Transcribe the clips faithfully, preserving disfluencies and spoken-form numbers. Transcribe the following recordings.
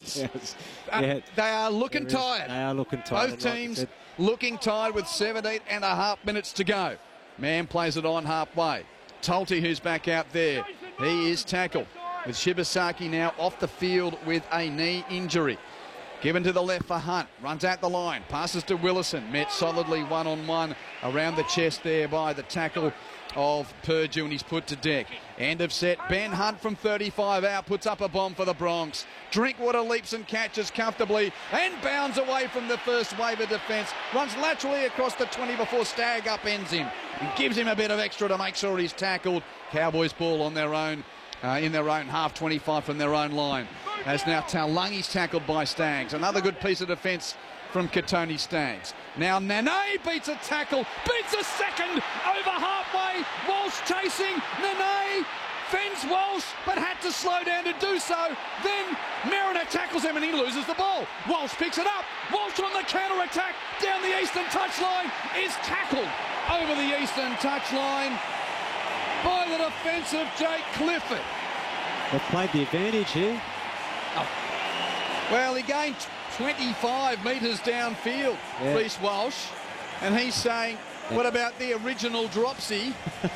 minutes. Yes. Uh, Yeah. They are looking There is- tired. They are looking tired. Both like you teams said. looking tired with seventeen and a half minutes to go. Mann plays it on halfway. Tulty, who's back out there. He is tackled with Shibasaki now off the field with a knee injury. Given to the left for Hunt. Runs out the line. Passes to Willison. Met solidly one-on-one around the chest there by the tackle of Purdue, and he's put to deck. End of set. Ben Hunt from thirty-five out puts up a bomb for the Bronx. Drinkwater leaps and catches comfortably and bounds away from the first wave of defence. Runs laterally across the twenty before Stagg upends him and gives him a bit of extra to make sure he's tackled. Cowboys ball on their own, uh, in their own half, twenty-five from their own line. As now Taulungi's tackled by Staggs. Another good piece of defence from Katoni Staggs. Now Nene beats a tackle, beats a second over halfway. Walsh chasing. Nene fends Walsh, but had to slow down to do so. Then Mariner tackles him and he loses the ball. Walsh picks it up. Walsh on the counter-attack down the eastern touchline is tackled over the eastern touchline by the defensive Jake Clifford. They've played the advantage here. Oh. Well, he gained twenty-five metres downfield, Yeah. Reece Walsh, and he's saying, what about the original dropsy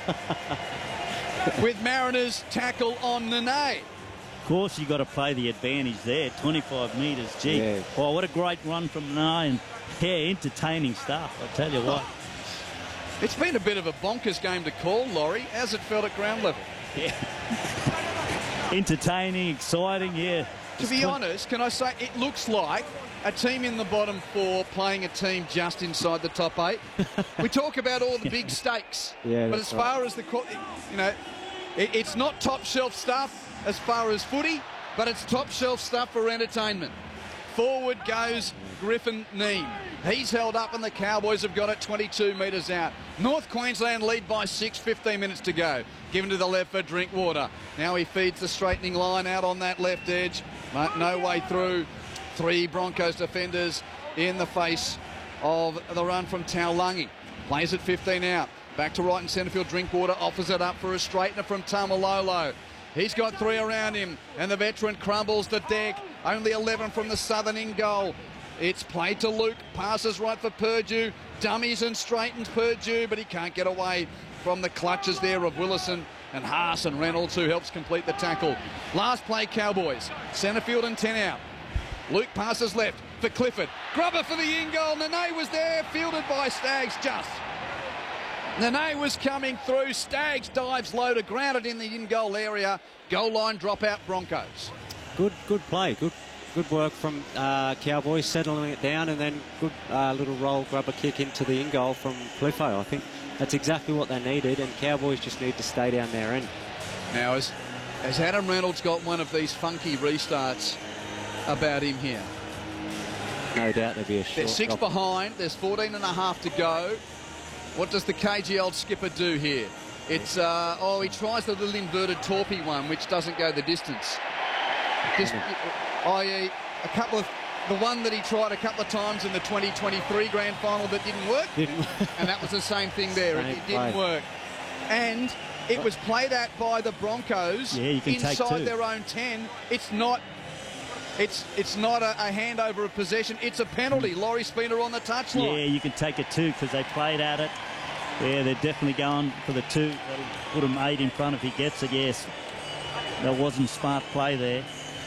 with Mariners tackle on Nene? Of course, you got to play the advantage there. twenty-five metres. Gee, Yeah. oh, what a great run from Nene. Yeah, entertaining stuff. I tell you what. It's been a bit of a bonkers game to call, Laurie. How's it felt at ground level? Yeah. Entertaining, exciting. Yeah. To be honest, can I say it looks like a team in the bottom four playing a team just inside the top eight. We talk about all the big stakes, Yeah, but that's as far right. as the, you know, it, it's not top shelf stuff as far as footy, but it's top shelf stuff for entertainment. Forward goes Griffin Neame. He's held up and the Cowboys have got it twenty-two metres out. North Queensland lead by six, fifteen minutes to go. Given to the left for Drinkwater. Now he feeds the straightening line out on that left edge. But no way through. Three Broncos defenders in the face of the run from Taulungi. Plays it fifteen out. Back to right and centre field. Drinkwater offers it up for a straightener from Tamalolo. He's got three around him, and the veteran crumbles the deck. Only eleven from the southern in goal. It's played to Luke. Passes right for Purdue. Dummies and straightens Purdue, but he can't get away from the clutches there of Willison and Haas and Reynolds, who helps complete the tackle. Last play, Cowboys. Centre field and ten out. Luke passes left for Clifford. Grubber for the in goal. Nene was there, fielded by Staggs just. Nene was coming through. Staggs dives low to ground it in the in goal area. Goal line dropout Broncos. Good, good play. Good, good work from uh, Cowboys settling it down, and then good uh, little roll grubber kick into the in goal from Cliffo. I think that's exactly what they needed, and Cowboys just need to stay down their end. Now, has, has Adam Reynolds got one of these funky restarts about him here? No doubt there'll be a short. They're six drop. behind. There's fourteen and a half to go. What does the K G L skipper do here? It's, uh, oh, he tries the little inverted torpy one, which doesn't go the distance. Just, that is, a couple of, the one that he tried a couple of times in the twenty twenty-three grand final that didn't work. Didn't And that was the same thing there. It, Same it didn't play. work. And it was played at by the Broncos Yeah, you can take inside two. their own ten. It's not It's it's not a, a handover of possession. It's a penalty. Laurie Spina on the touchline. Yeah, you can take it two because they played at it. Yeah, they're definitely going for the two. That'll put him eight in front if he gets it, yes. That wasn't smart play there.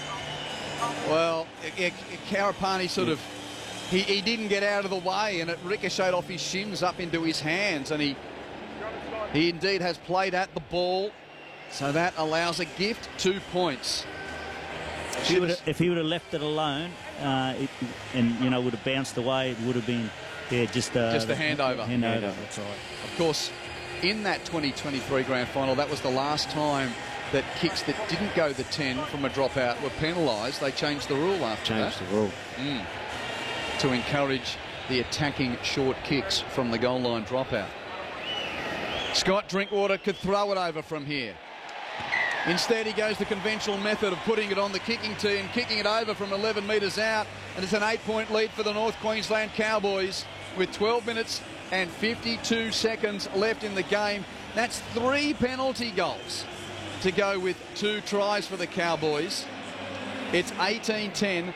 Well, it, it, Karapani sort of, he, he didn't get out of the way, and it ricocheted off his shins up into his hands, and he he indeed has played at the ball, so that allows a gift, two points. If he would've- if he would have left it alone, uh, it, and you know would have bounced away, it would have been yeah just uh, Just a handover. Handover. Handover. That's right. Of course, in that twenty twenty-three grand final, that was the last time that kicks that didn't go the ten from a dropout were penalised. They changed the rule after Changed that the rule. mm. to encourage the attacking short kicks from the goal line dropout. Scott Drinkwater could throw it over from here. Instead, he goes the conventional method of putting it on the kicking tee and kicking it over from eleven metres out. And it's an eight-point lead for the North Queensland Cowboys with twelve minutes and fifty-two seconds left in the game. That's three penalty goals to go with two tries for the Cowboys. It's eighteen ten.